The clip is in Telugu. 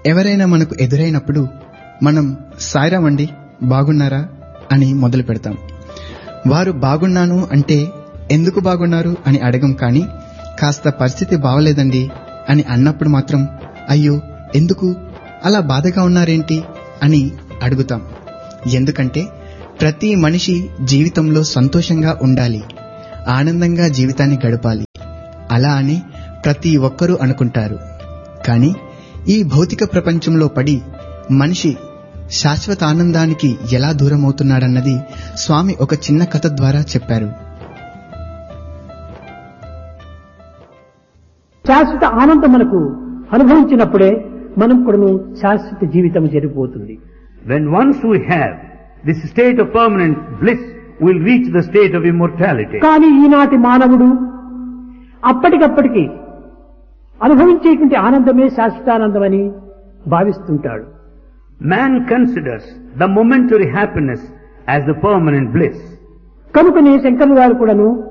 ఎవరైనా మనకు ఎదురైనప్పుడు మనం సాయిరాం అండి, బాగున్నారా అని మొదలు పెడతాం. వారు బాగున్నాను అంటే ఎందుకు బాగున్నారు అని అడగం, కానీ కాస్త పరిస్థితి బాగలేదండి అని అన్నప్పుడు మాత్రం అయ్యో ఎందుకు అలా బాధగా ఉన్నారేంటి అని అడుగుతాం. ఎందుకంటే ప్రతి మనిషి జీవితంలో సంతోషంగా ఉండాలి, ఆనందంగా జీవితాన్ని గడపాలి, అలా అని ప్రతి ఒక్కరూ అనుకుంటారు. కానీ ఈ భౌతిక ప్రపంచంలో పడి మనిషి శాశ్వత ఆనందానికి ఎలా దూరమవుతున్నాడన్నది స్వామి ఒక చిన్న కథ ద్వారా చెప్పారు. శాశ్వత ఆనందం మనకు అనుభవించినప్పుడే మనం కూడా శాశ్వత జీవితం జరిగిపోతుంది. When once we have this state of permanent bliss, we will reach the state of immortality. కానీ ఈనాటి మానవుడు అప్పటికప్పటికి అనుభవించేటువంటి ఆనందమే శాశ్వతానందమని భావిస్తుంటాడు. Man considers the momentary happiness as the permanent bliss. కనుకనే శంకరులు గారు కూడాను